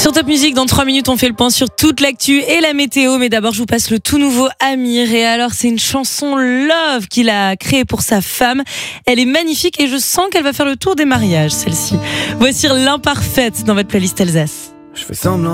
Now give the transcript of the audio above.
Sur Top Music, dans 3 minutes, on fait le point sur toute l'actu et la météo. Mais d'abord, je vous passe le tout nouveau Amir. Et alors, c'est une chanson Love qu'il a créée pour sa femme. Elle est magnifique et je sens qu'elle va faire le tour des mariages, celle-ci. Voici l'imparfaite dans votre playlist Alsace. Je fais semblant